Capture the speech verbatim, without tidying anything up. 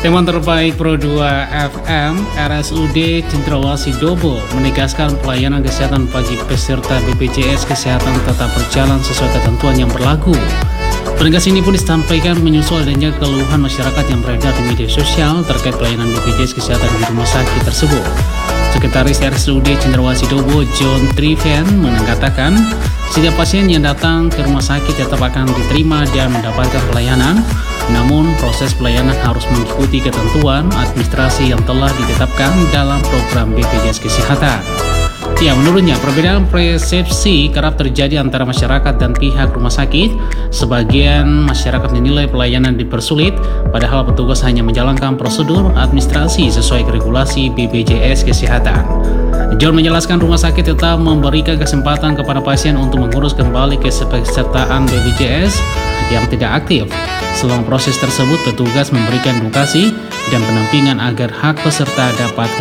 Teman terbaik Pro dua F M R S U D Cendrawasih Dobo menegaskan pelayanan kesehatan bagi peserta B P J S Kesehatan tetap berjalan sesuai ketentuan yang berlaku. Penegasan ini pun disampaikan menyusul adanya keluhan masyarakat yang beredar di media sosial terkait pelayanan B P J S Kesehatan di rumah sakit tersebut. Sekretaris R S U D Cendrawasih Dobo John Triven mengatakan setiap pasien yang datang ke rumah sakit tetap akan diterima dan mendapatkan pelayanan. Namun proses pelayanan harus mengikuti ketentuan administrasi yang telah ditetapkan dalam program B P J S Kesehatan. Ya, menurutnya perbedaan persepsi kerap terjadi antara masyarakat dan pihak rumah sakit. Sebagian masyarakat menilai pelayanan dipersulit, padahal petugas hanya menjalankan prosedur administrasi sesuai regulasi B P J S Kesehatan. John menjelaskan rumah sakit tetap memberikan kesempatan kepada pasien untuk mengurus kembali kepesertaan B P J S yang tidak aktif. Selama proses tersebut, petugas memberikan edukasi dan pendampingan agar hak peserta dapat